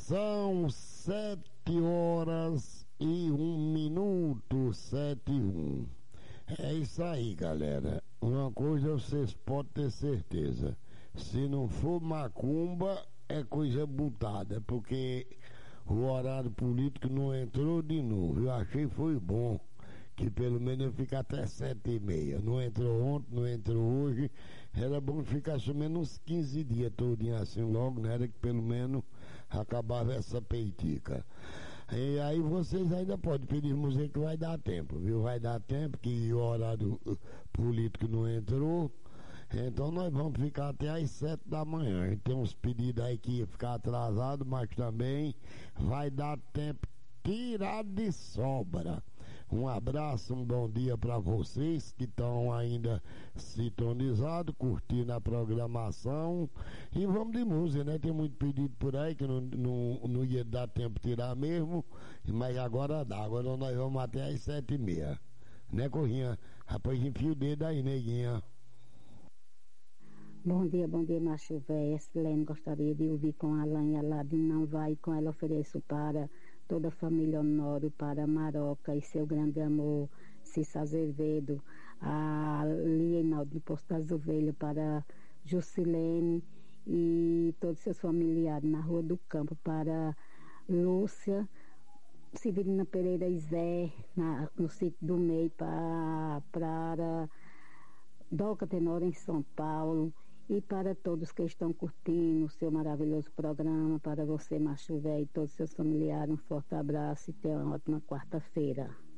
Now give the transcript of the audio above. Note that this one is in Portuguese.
São 7h01, 7h01. É isso aí, galera. Uma coisa vocês podem ter certeza: se não for macumba, é coisa botada, porque o horário político não entrou de novo. Eu achei que foi bom, que pelo menos eu fico até 7h30. Não entrou ontem, não entrou hoje. Era bom ficar pelo menos uns 15 dias todinho assim logo, né? Era que pelo menos acabava essa peitica. E aí vocês ainda podem pedir música que vai dar tempo, viu? Vai dar tempo, que o horário político não entrou. Então nós vamos ficar até às 7 da manhã. A gente tem uns pedidos aí que ia ficar atrasado, mas também vai dar tempo tirado de sobra. Um abraço, um bom dia para vocês que estão ainda sintonizados, curtindo a programação. E vamos de música, né? Tem muito pedido por aí que não ia dar tempo de tirar mesmo, mas agora dá. Agora nós vamos até às 7h30. Né, Corrinha? Rapaz, enfia o dedo aí, neguinha. Bom dia, macho velho. Silene gostaria de ouvir com a Alain Aladim Não Vai. Com ela ofereço para toda a família Honório, para Maroca e seu grande amor, Cissa Azevedo, a Lienaldo de Posto das Ovelhas, para Jusilene e todos seus familiares na Rua do Campo, para Lúcia, Severina Pereira e Zé, no sítio do Meio, para Doca Tenora em São Paulo, e para todos que estão curtindo o seu maravilhoso programa, para você, macho velho, e todos os seus familiares, um forte abraço e tenha uma ótima quarta-feira.